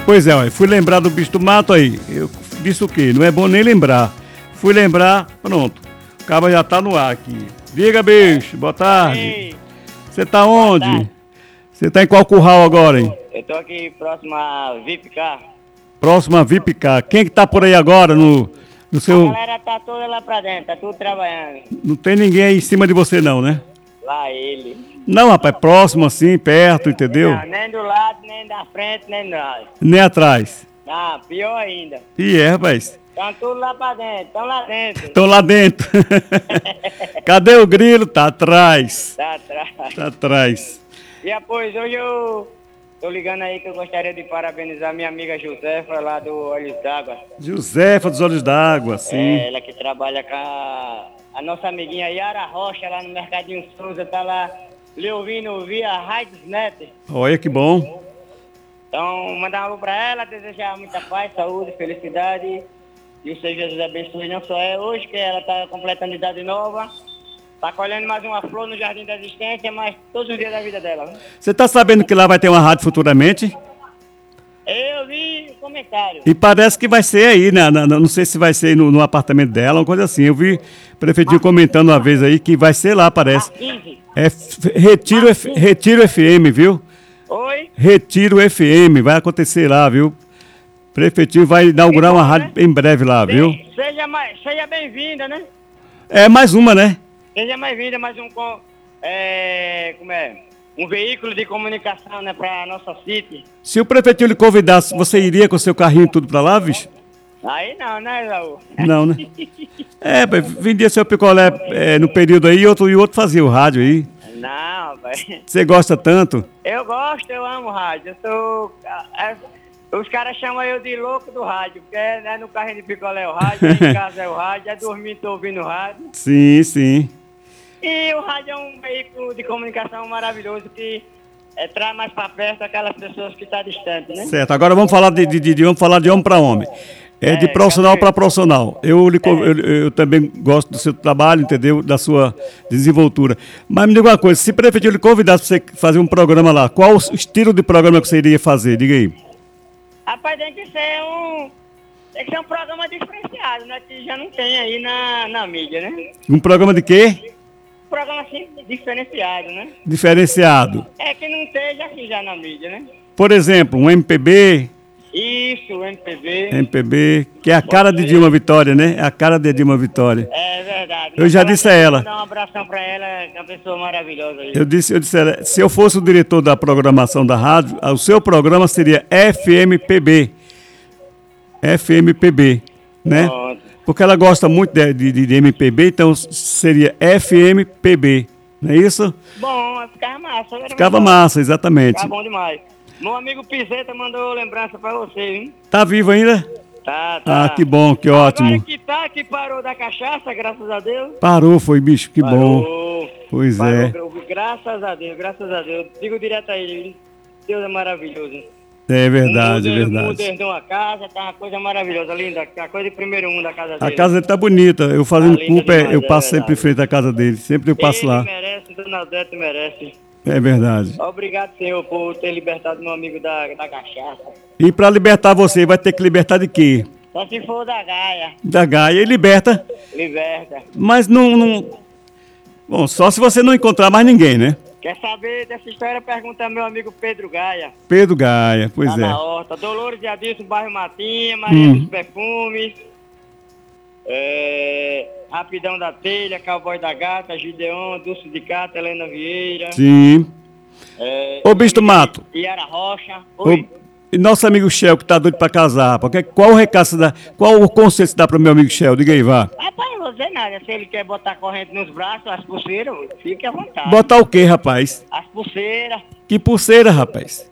Pois é, fui lembrar do bicho do mato aí. Eu disse o quê? Não é bom nem lembrar. Fui lembrar, pronto. O cabo já tá no ar aqui. Diga, bicho, boa tarde. Ei, Você tá boa onde? tarde. Você tá em qual curral agora, hein? Eu tô aqui próximo a Vipcar. Próximo a Vipcar. Quem que tá por aí agora no A seu... galera tá toda lá pra dentro, tá tudo trabalhando. Não tem ninguém aí em cima de você não, né? Lá ele. Não, rapaz, próximo assim, perto, entendeu? Não, nem do lado, nem da frente, nem do lado. Nem atrás. Ah, pior ainda. E é, rapaz. Estão tudo lá pra dentro, estão lá dentro. Estão lá dentro. Cadê o grilo? Tá atrás. Tá atrás. Tá atrás. E após, hoje eu tô ligando aí que eu gostaria de parabenizar minha amiga Josefa lá do Olhos d'Água. Josefa dos Olhos d'Água, sim. É, ela que trabalha com a nossa amiguinha Yara Rocha lá no Mercadinho Souza, tá lá lhe ouvindo via Rádio Net. Olha que bom. Então, mandar um alô pra ela, desejar muita paz, saúde, felicidade. E o Senhor Jesus abençoe não só ela hoje, que ela tá completando idade nova. Tá colhendo mais uma flor no Jardim da Existência, mas todos os dias da vida dela. Né? Você tá sabendo que lá vai ter uma rádio futuramente? Eu vi o comentário. E parece que vai ser aí, né? Não sei se vai ser no apartamento dela, uma coisa assim. Eu vi o prefeitinho comentando uma vez aí que vai ser lá, parece. 15. É Retiro FM, viu? Oi? Retiro FM, vai acontecer lá, viu? O prefeitinho vai inaugurar uma rádio em breve lá, viu? Seja bem-vinda, né? É mais uma, né? Seja bem-vinda, mais um um veículo de comunicação, né, para nossa City. Se o prefeitinho lhe convidasse, você iria com o seu carrinho e tudo pra lá, bicho? Aí não, né, Raul? Não, né? É, vendia seu picolé no período aí e outro fazia o rádio aí. Não, velho. Você gosta tanto? Eu gosto, eu amo rádio. Os caras chamam eu de louco do rádio, porque no carrinho de picolé é o rádio, em casa é o rádio, é dormindo, tô ouvindo o rádio. Sim, sim. E o rádio é um veículo de comunicação maravilhoso que traz mais para perto aquelas pessoas que estão distantes, né? Certo, agora vamos falar vamos falar de homem para homem. É de profissional para profissional. Eu também gosto do seu trabalho, entendeu? Da sua desenvoltura. Mas me diga uma coisa, se o prefeito lhe convidasse para você fazer um programa lá, qual o estilo de programa que você iria fazer? Diga aí. Rapaz, tem que ser um programa diferenciado, né? Que já não tem aí na mídia, né? Um programa de quê? Um programa assim, diferenciado, né? Diferenciado. É que não esteja assim já na mídia, né? Por exemplo, um MPB. Isso, MPB. MPB, que é a cara de Dilma Vitória, né? É a cara de Dilma Vitória. É verdade. Eu já disse a ela. Vou dar um abração pra ela, é uma pessoa maravilhosa aí. Eu disse a ela, se eu fosse o diretor da programação da rádio, o seu programa seria FMPB. FMPB, né? Pronto. Porque ela gosta muito de MPB, então seria FMPB, não é isso? Bom, ficava massa. Ficava massa, exatamente. Ficava bom demais. Meu amigo Pizeta mandou lembrança pra você, hein? Tá vivo ainda? Tá. Ah, que bom, que ótimo. Agora que parou da cachaça, graças a Deus. Parou, foi, bicho, que bom. Parou. Pois é. Graças a Deus, graças a Deus. Digo direto a ele, Deus é maravilhoso. É verdade, é verdade. Mudou uma casa, tá uma coisa maravilhosa, linda. A coisa de primeiro mundo da casa dele. A casa dele tá bonita. Eu fazendo Tá linda culpa, demais, eu passo verdade. sempre em frente à casa dele. Sempre eu passo lá. Ele merece, Dona Odete merece. É verdade. Obrigado, Senhor, por ter libertado meu amigo da cachaça. E pra libertar você, vai ter que libertar de quê? Só se for da Gaia. Da Gaia. E liberta. Liberta. Mas não... Bom, só se você não encontrar mais ninguém, né? Quer saber dessa história? Pergunta ao meu amigo Pedro Gaia. Pedro Gaia, pois Tá é. na horta. Dolores de Adilson, bairro Matinha, Maria dos Perfumes. Rapidão da Telha, Cowboy da Gata, Gideon, Dulce de Cata, Helena Vieira. Sim. Ô, bicho do mato. Yara Rocha. Oi. E nosso amigo Shell, que tá doido pra casar, porque qual o recado você dá, qual o conselho você dá pro meu amigo Shell? Diga aí, vá. Rapaz, não vou dizer nada. Se ele quer botar corrente nos braços, as pulseiras, fique à vontade. Botar o quê, rapaz? As pulseiras. Que pulseira, rapaz?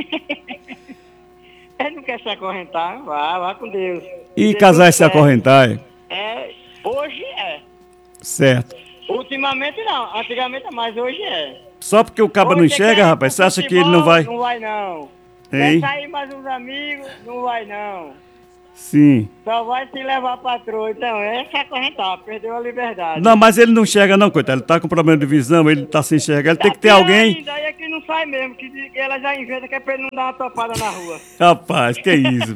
Ele não quer se acorrentar, vá com Deus. E casar e se acorrentar, hoje é. Certo. Ultimamente não, antigamente mas hoje é. Só porque o cabo não enxerga, rapaz, você acha que ele não vai? Não vai não. Hein? Quer sair mais uns amigos? Não vai não. Sim. Só vai se levar a patroa. Então, essa é acorrentada, perdeu a liberdade. Não, mas ele não enxerga não, coitado. Ele tá com problema de visão, ele tá sem enxergar. Ele Tá tem que ter pior alguém... ainda, aí é que não sai mesmo, que ela já inventa que é pra ele não dar uma topada na rua. Rapaz, que isso?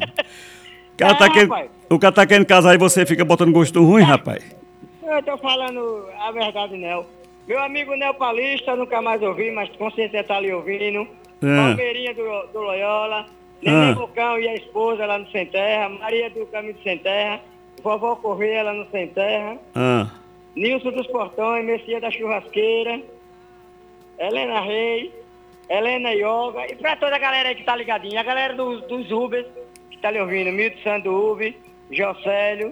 Rapaz. O cara tá querendo casar e você fica botando gosto ruim, rapaz. Eu tô falando a verdade, Nel. Meu amigo Nel Paulista, nunca mais ouvi, mas com certeza tá ali ouvindo. Palmeirinha do Loyola, Nenê Bocão e a esposa lá no Sem Terra, Maria do Caminho do Sem Terra, Vovó Correia lá no Sem Terra, Nilson dos Portões, Messias da Churrasqueira, Helena Reis, Helena Yoga, e pra toda a galera aí que tá ligadinha, a galera dos Ubers, que tá ali ouvindo, Milton Santo Uber, Jocélio,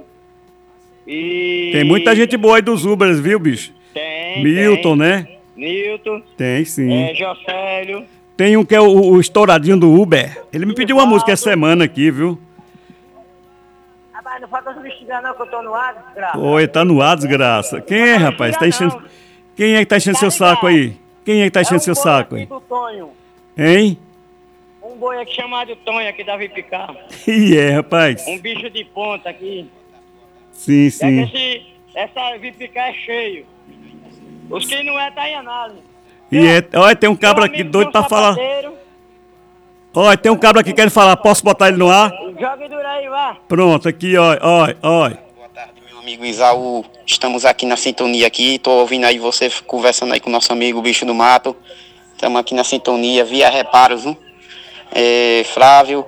e... Tem muita gente boa aí dos Ubers, viu, bicho? Tem. Milton, né? Nilton. Tem, sim. Jocélio. Tem um que é o estouradinho do Uber. Ele me pediu uma música essa semana aqui, viu? Rapaz, não falta substituir não, que eu tô no ar, desgraça. Oi, tá no ar, desgraça. Quem é, rapaz? Tá enchendo... Quem é que tá enchendo seu saco aí? Quem é que tá enchendo seu saco aí? Do Tonho. Hein? Um boi aqui chamado Tonho, aqui da Vipicar. E é, rapaz? Um bicho de ponta aqui. Sim, sim. É que essa Vipicar é cheio. Os que não é, tá em análise. E olha, tem um cabra aqui doido pra falar. Olha, tem um cabra aqui querendo falar. Posso botar ele no ar? Joga dura aí, vá. Pronto, aqui, olha. Boa tarde, meu amigo Isaú. Estamos aqui na sintonia aqui. Tô ouvindo aí você conversando aí com o nosso amigo Bicho do Mato. Estamos aqui na sintonia, via reparos, Flávio.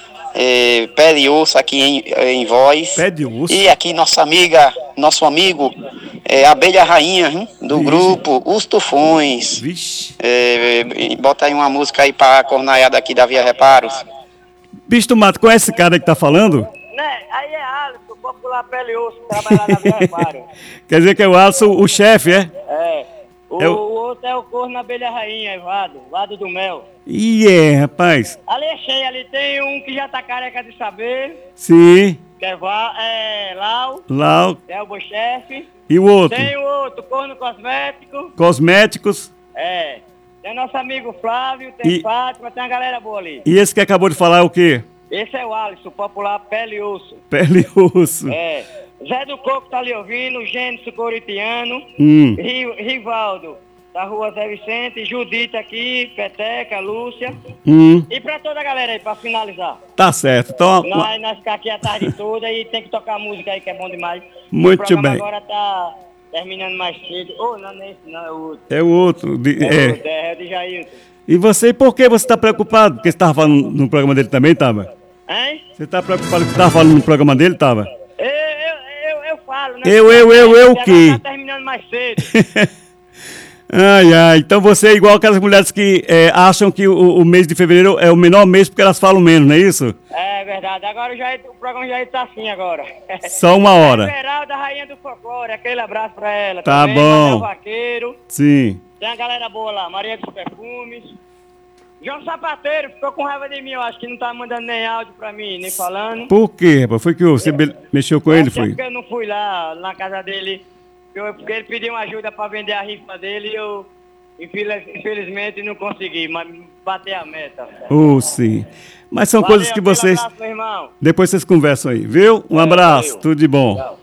Pé de osso aqui em voz. Pé de osso? E aqui nosso amigo, Abelha Rainha, do grupo Os Tufões. Vixe. Bota aí uma música aí pra cornaiada aqui da Via Reparos. Bicho do Mato, conhece esse cara aí que tá falando? Né? Aí é Alisson, popular Pele e Osso, que trabalha lá na Via Reparos. Quer dizer que é o Alisson, o chefe, é? O outro é o Corno Abelha Rainha, Vado do Mel. Rapaz. Ali é cheio, ali tem um que já tá careca de saber. Sim. Que é Lau. Que é o chefe. E o outro? Tem o outro, Corno Cosmético. Cosméticos. Tem nosso amigo Flávio, tem Fátima, tem uma galera boa ali. E esse que acabou de falar é o quê? Esse é o Alisson, popular Pele e Osso. Pele e Osso. Zé do Coco tá ali ouvindo, Gênesis Coritiano, Rivaldo, da rua Zé Vicente, Judite aqui, Peteca, Lúcia. E pra toda a galera aí, pra finalizar. Tá certo. Então, nós ficamos aqui a tarde toda e tem que tocar música aí que é bom demais. Muito bem. O programa agora tá terminando mais cedo. Não é esse não, é o outro. É o outro. É o de Jailton. E você, por que você tá preocupado? Porque você tava falando no programa dele também, tava? Hein? Você tá preocupado que tava falando no programa dele, tava? Eu falo, né? Eu o quê? Tá terminando mais cedo. Então você é igual aquelas mulheres que acham que o mês de fevereiro é o menor mês porque elas falam menos, não é isso? É verdade, agora o programa já está assim agora. Só uma hora. Geralda, Rainha do Folclore, aquele abraço pra ela. Tá também, bom. Vaqueiro. Sim. Tem uma galera boa lá, Maria dos Perfumes. João Sapateiro ficou com raiva de mim, eu acho que não tá mandando nem áudio pra mim, nem falando. Por quê, rapaz? Foi que você mexeu com ele, foi? Porque eu não fui lá na casa dele, porque ele pediu uma ajuda pra vender a rifa dele e eu, infelizmente, não consegui bater a meta. Sim. Mas são coisas que vocês... Abraço, meu irmão. Depois vocês conversam aí, viu? Um abraço, tudo de bom. Tchau.